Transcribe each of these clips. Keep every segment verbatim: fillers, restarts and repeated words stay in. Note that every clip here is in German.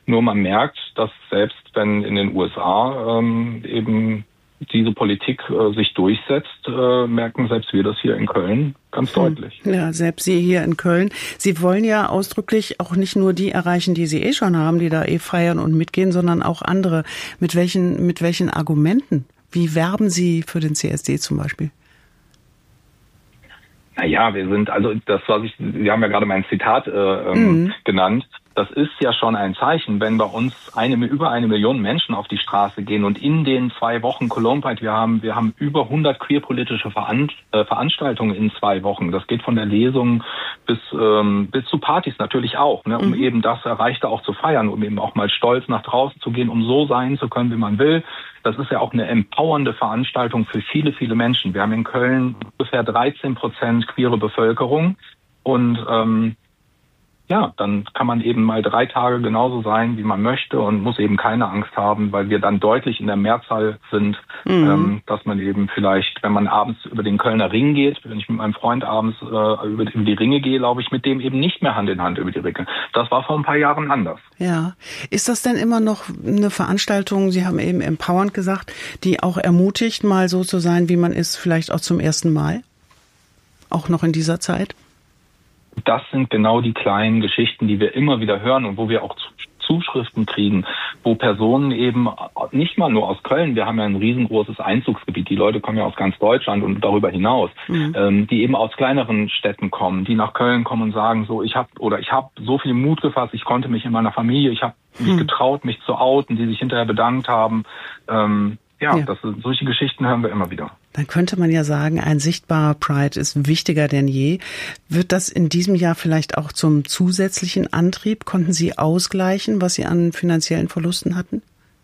Nur man merkt, dass selbst wenn in den U S A ähm, eben diese Politik äh, sich durchsetzt, äh, merken selbst wir das hier in Köln ganz hm. deutlich. Ja, selbst Sie hier in Köln. Sie wollen ja ausdrücklich auch nicht nur die erreichen, die Sie eh schon haben, die da eh feiern und mitgehen, sondern auch andere. Mit welchen, mit welchen Argumenten? Wie werben Sie für den C S D zum Beispiel? Naja, wir sind, also das, was ich, Sie haben ja gerade mein Zitat äh, ähm, mhm. genannt. Das ist ja schon ein Zeichen, wenn bei uns eine, über eine Million Menschen auf die Straße gehen und in den zwei Wochen Cologne Pride, wir haben, wir haben über hundert queerpolitische Veran äh, Veranstaltungen in zwei Wochen. Das geht von der Lesung bis, ähm, bis zu Partys natürlich auch, ne, um mhm. eben das Erreichte auch zu feiern, um eben auch mal stolz nach draußen zu gehen, um so sein zu können, wie man will. Das ist ja auch eine empowernde Veranstaltung für viele, viele Menschen. Wir haben in Köln ungefähr dreizehn Prozent queere Bevölkerung und ähm, ja, dann kann man eben mal drei Tage genauso sein, wie man möchte und muss eben keine Angst haben, weil wir dann deutlich in der Mehrzahl sind, mhm. ähm, dass man eben vielleicht, wenn man abends über den Kölner Ring geht, wenn ich mit meinem Freund abends äh, über, über die Ringe gehe, laufe ich mit dem eben nicht mehr Hand in Hand über die Ringe. Das war vor ein paar Jahren anders. Ja. Ist das denn immer noch eine Veranstaltung, Sie haben eben empowernd gesagt, die auch ermutigt, mal so zu sein, wie man ist, vielleicht auch zum ersten Mal? Auch noch in dieser Zeit? Das sind genau die kleinen Geschichten, die wir immer wieder hören und wo wir auch Zuschriften kriegen, wo Personen eben nicht mal nur aus Köln, wir haben ja ein riesengroßes Einzugsgebiet, die Leute kommen ja aus ganz Deutschland und darüber hinaus, mhm. ähm, die eben aus kleineren Städten kommen, die nach Köln kommen und sagen so, ich habe oder ich habe so viel Mut gefasst, ich konnte mich in meiner Familie, ich habe mich mhm. getraut, mich zu outen, die sich hinterher bedankt haben. Ähm, ja, ja. Das, solche Geschichten hören wir immer wieder. Dann könnte man ja sagen, ein sichtbarer Pride ist wichtiger denn je. Wird das in diesem Jahr vielleicht auch zum zusätzlichen Antrieb? Konnten Sie ausgleichen, was Sie an finanziellen Verlusten hatten?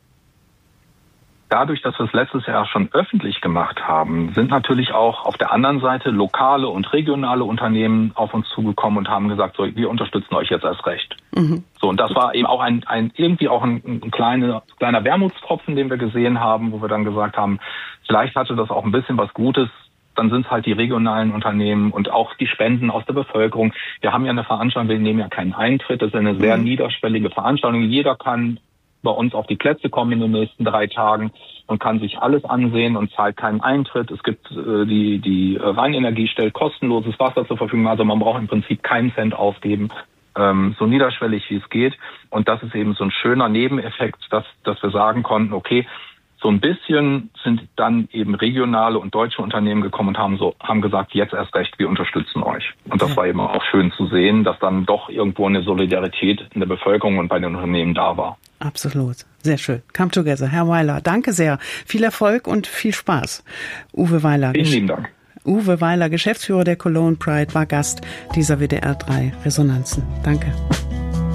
Dadurch, dass wir es letztes Jahr schon öffentlich gemacht haben, sind natürlich auch auf der anderen Seite lokale und regionale Unternehmen auf uns zugekommen und haben gesagt, so, wir unterstützen euch jetzt erst recht. Mhm. So, und das war eben auch ein, ein irgendwie auch ein, ein kleiner, kleiner Wermutstropfen, den wir gesehen haben, wo wir dann gesagt haben, vielleicht hatte das auch ein bisschen was Gutes. Dann sind es halt die regionalen Unternehmen und auch die Spenden aus der Bevölkerung. Wir haben ja eine Veranstaltung, wir nehmen ja keinen Eintritt. Das ist eine sehr mhm. niederschwellige Veranstaltung. Jeder kann bei uns auf die Plätze kommen in den nächsten drei Tagen und kann sich alles ansehen und zahlt keinen Eintritt. Es gibt äh, die die Rheinenergie stellt kostenloses Wasser zur Verfügung. Also man braucht im Prinzip keinen Cent ausgeben, ähm, so niederschwellig wie es geht. Und das ist eben so ein schöner Nebeneffekt, dass dass wir sagen konnten, okay, so ein bisschen sind dann eben regionale und deutsche Unternehmen gekommen und haben so haben gesagt, jetzt erst recht, wir unterstützen euch. Und das ja. war eben auch schön zu sehen, dass dann doch irgendwo eine Solidarität in der Bevölkerung und bei den Unternehmen da war. Absolut. Sehr schön. Come together. Herr Weiler, danke sehr. Viel Erfolg und viel Spaß. Uwe Weiler. Vielen lieben Dank. Uwe Weiler, Geschäftsführer der Cologne Pride, war Gast dieser W D R drei Resonanzen. Danke.